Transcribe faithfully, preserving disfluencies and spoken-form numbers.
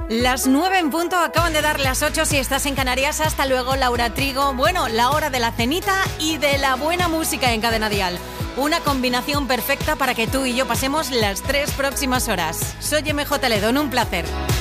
Las nueve en punto, acaban de dar las ocho si estás en Canarias. Hasta luego, Laura Trigo. Bueno, la hora de la cenita y de la buena música en Cadena Dial. Una combinación perfecta para que tú y yo pasemos las tres próximas horas. Soy M J Ledón, un placer.